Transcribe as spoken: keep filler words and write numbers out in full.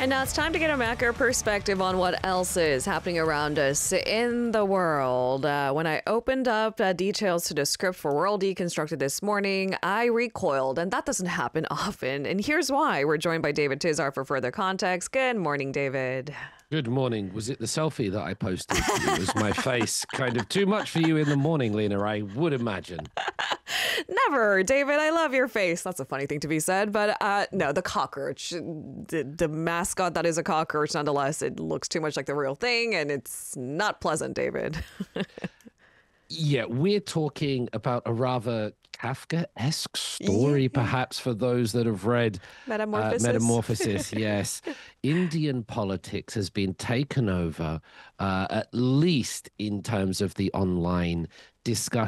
And now it's time to get a macro perspective on what else is happening around us in the world. Uh, when I opened up uh, details to the script for World Deconstructed this morning, I recoiled, and that doesn't happen often. And here's why. We're joined by David Tizar for further context. Good morning, David. Good morning. Was it the selfie that I posted? It was my face. Kind of too much for you in the morning, Lena, I would imagine. Never, David. I love your face. That's a funny thing to be said. But uh, no, the cockroach, the, the mascot that is a cockroach, nonetheless, it looks too much like the real thing, and it's not pleasant, David. Yeah, we're talking about a rather Kafka-esque story, yeah. perhaps, for those that have read Metamorphosis. Uh, Metamorphosis, yes. Indian politics has been taken over, uh, at least in terms of the online discussion.